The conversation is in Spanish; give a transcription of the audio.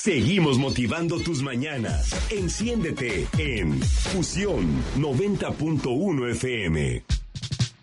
Seguimos motivando tus mañanas. Enciéndete en Fusión 90.1 FM.